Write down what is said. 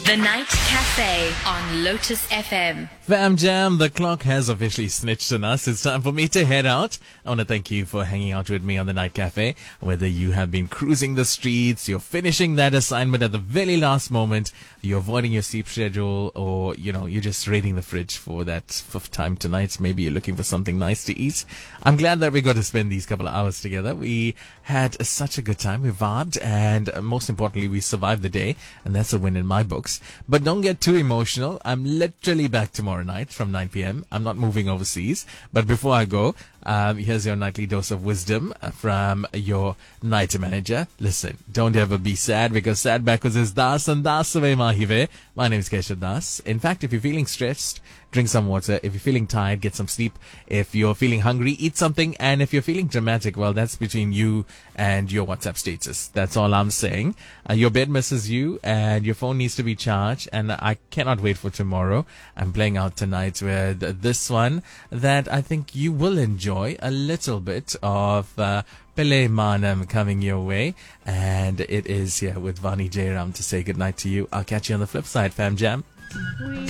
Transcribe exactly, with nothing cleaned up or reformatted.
The Night Cafe on Lotus F M. Fam Jam, the clock has officially snitched on us. It's time for me to head out. I want to thank you for hanging out with me on the Night Cafe. Whether you have been cruising the streets, you're finishing that assignment at the very last moment, you're avoiding your sleep schedule, or, you know, you're just raiding the fridge for that fifth time tonight. Maybe you're looking for something nice to eat. I'm glad that we got to spend these couple of hours together. We had such a good time. We vibed, and most importantly, we survived the day, and that's a win in my books. But don't get too emotional. I'm literally back tomorrow night from nine p.m. I'm not moving overseas. But before I go, um, here's your nightly dose of wisdom from your night manager. Listen, don't ever be sad, because sad backwards is das and das away mahive. My name is Keshav Das. In fact, if you're feeling stressed, drink some water. If you're feeling tired, get some sleep. If you're feeling hungry, eat something. And if you're feeling dramatic, well, that's between you and your WhatsApp status. That's all I'm saying. Uh, your bed misses you, and your phone needs to be charged. And I cannot wait for tomorrow. I'm playing out tonight with this one that I think you will enjoy. A little bit of uh, Pele Manam coming your way. And it is here with Vani Jairam to say goodnight to you. I'll catch you on the flip side, Fam Jam.